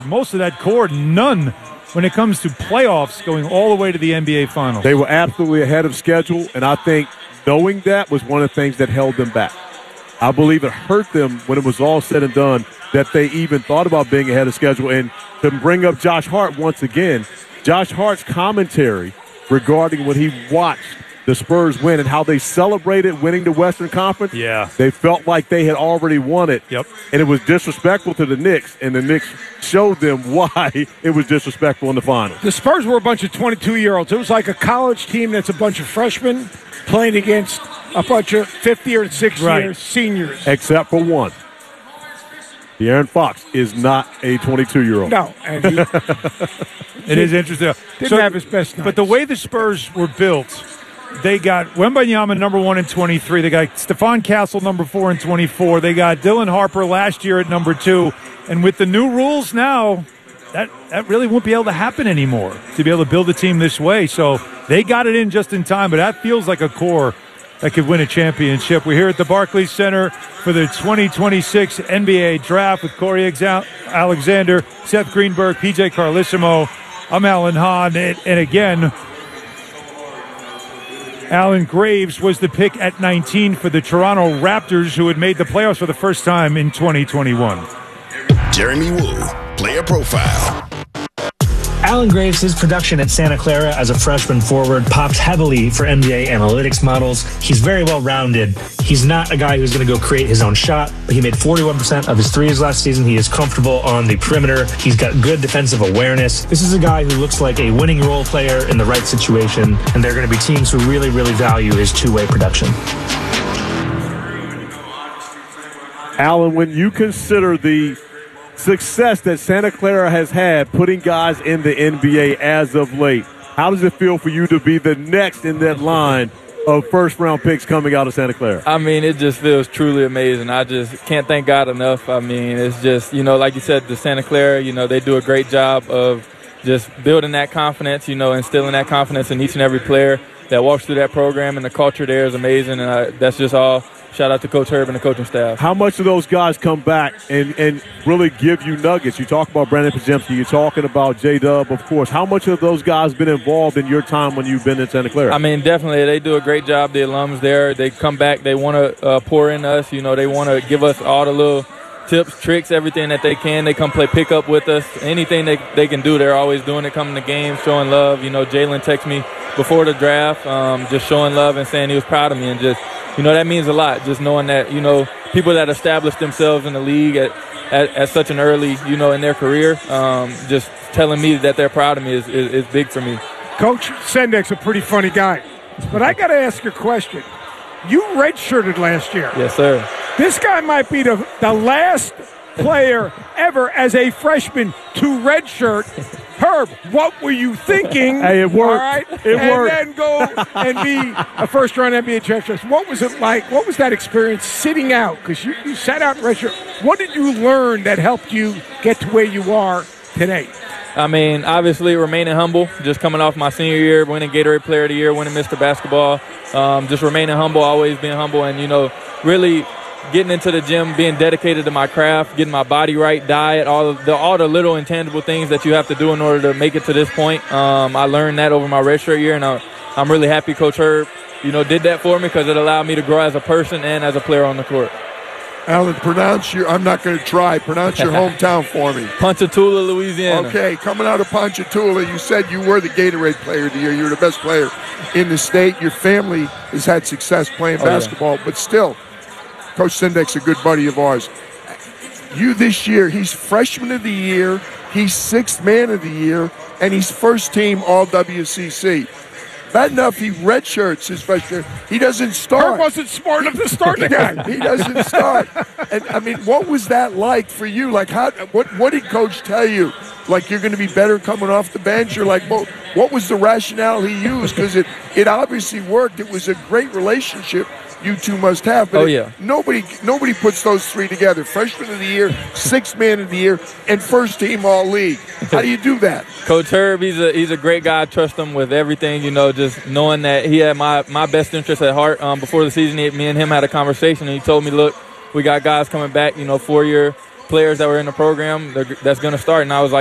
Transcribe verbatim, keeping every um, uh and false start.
most of that core, none when it comes to playoffs going all the way to the N B A Finals. They were absolutely ahead of schedule, and I think knowing that was one of the things that held them back. I believe it hurt them when it was all said and done that they even thought about being ahead of schedule. And to bring up Josh Hart once again, Josh Hart's commentary regarding when he watched the Spurs win and how they celebrated winning the Western Conference. Yeah. They felt like they had already won it. Yep. And it was disrespectful to the Knicks, and the Knicks showed them why it was disrespectful in the finals. The Spurs were a bunch of twenty-two-year-olds. It was like a college team that's a bunch of freshmen playing against a bunch of fifth or sixth Right. year seniors. Except for one. De'Aaron Fox is not a twenty-two-year-old. No. And he It is interesting. didn't have his best night. But the way the Spurs were built, they got Wembanyama number one and twenty-three. They got Stephon Castle number four and twenty-four. They got Dylan Harper last year at number two. And with the new rules now, that, that really won't be able to happen anymore to be able to build a team this way. So they got it in just in time, but that feels like a core that could win a championship. We're here at the Barclays Center for the twenty twenty-six N B A Draft with Corey Alexander, Seth Greenberg, P J Carlissimo. I'm Alan Hahn, and, and again, Alan Graves was the pick at nineteen for the Toronto Raptors, who had made the playoffs for the first time in twenty twenty-one. Jeremy Woo, player profile. Alan Graves, his production at Santa Clara as a freshman forward popped heavily for N B A analytics models. He's very well-rounded. He's not a guy who's going to go create his own shot, but he made forty-one percent of his threes last season. He is comfortable on the perimeter. He's got good defensive awareness. This is a guy who looks like a winning role player in the right situation, and there are going to be teams who really, really value his two-way production. Alan, when you consider the success that Santa Clara has had putting guys in the N B A as of late, how does it feel for you to be the next in that line of first-round picks coming out of Santa Clara? I mean, it just feels truly amazing. I just can't thank God enough. I mean, it's just, you know, like you said, the Santa Clara, you know, they do a great job of just building that confidence, you know, instilling that confidence in each and every player that walks through that program, and the culture there is amazing, and I, that's just all shout out to Coach Herb and the coaching staff. How much of those guys come back and, and really give you nuggets? You talk about Brandon Podziemski. You're talking about J-Dub, of course. How much of those guys been involved in your time when you've been in Santa Clara? I mean, definitely. They do a great job, the alums there. They come back. They want to uh, pour in us. You know, they want to give us all the little tips, tricks, everything that they can. They come play pickup with us. Anything they, they can do, they're always doing it, coming to games, showing love. You know, Jalen texted me before the draft, um, just showing love and saying he was proud of me, and just, you know, that means a lot, just knowing that, you know, people that established themselves in the league at, at, at such an early, you know, in their career, um, just telling me that they're proud of me is, is, is big for me. Coach Sendek's a pretty funny guy. But I got to ask you a question. You redshirted last year. Yes, sir. This guy might be the, the last player ever as a freshman to redshirt. Herb, what were you thinking? Hey, it worked. All right? It and worked. then go and be a first-round N B A draft choice. What was it like? What was that experience sitting out? Because you, you sat out in redshirt. What did you learn that helped you get to where you are today? I mean, obviously remaining humble, just coming off my senior year, winning Gatorade Player of the Year, winning Mister Basketball, um, just remaining humble, always being humble, and, you know, really getting into the gym, being dedicated to my craft, getting my body right, diet, all of the all the little intangible things that you have to do in order to make it to this point. Um, I learned that over my redshirt year, and I, I'm really happy Coach Herb, you know, did that for me because it allowed me to grow as a person and as a player on the court. Alan, pronounce your – I'm not going to try. Pronounce your hometown for me. Ponchatoula, Louisiana. Okay, coming out of Ponchatoula, you said you were the Gatorade Player of the Year. You were the best player in the state. Your family has had success playing oh, basketball, yeah. but still, Coach Sendek's a good buddy of ours. You this year, he's Freshman of the Year, he's Sixth Man of the Year, and he's First Team All W C C. Bad enough he redshirts his freshman year. He doesn't start. Herb wasn't smart enough to start the guy. He doesn't start. And, I mean, what was that like for you? Like, how? What, what did Coach tell you? Like, you're going to be better coming off the bench? You're like, well, what was the rationale he used? Because it, it obviously worked. It was a great relationship you two must have. But oh, it, yeah. Nobody, nobody puts those three together. Freshman of the Year, Sixth Man of the Year, and First Team All-League. How do you do that? Coach Herb, he's a he's a great guy. I trust him with everything, you know, just knowing that he had my, my best interest at heart. Um, before the season, he, me and him had a conversation, and he told me, look, we got guys coming back, you know, four-year players that were in the program they're- that's going to start. And I was like,